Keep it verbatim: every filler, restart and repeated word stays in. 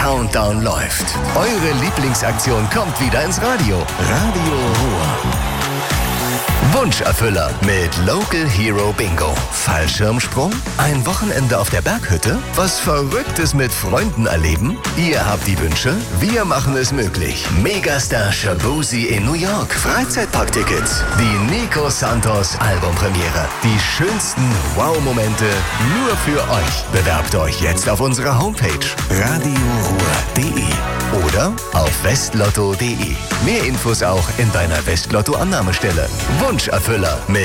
Countdown läuft. Eure Lieblingsaktion kommt wieder ins Radio. Radio Ruhr. Wunscherfüller mit Local Hero Bingo. Fallschirmsprung? Ein Wochenende auf der Berghütte? Was Verrücktes mit Freunden erleben? Ihr habt die Wünsche, wir machen es möglich. Megastar Shaboozey in New York. Freizeitparktickets. Die Nico Santos Albumpremiere. Die schönsten Wow-Momente nur für euch. Bewerbt euch jetzt auf unserer Homepage radioruhr punkt de oder auf westlotto punkt de. Mehr Infos auch in deiner Westlotto-Annahmestelle. Wunscherfüller mit